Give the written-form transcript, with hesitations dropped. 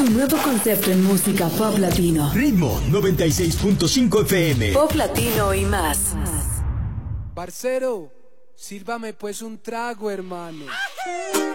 Un nuevo concepto en música pop latino. Ritmo 96.5 FM. Pop latino y más. Parcero, sírvame pues un trago, hermano.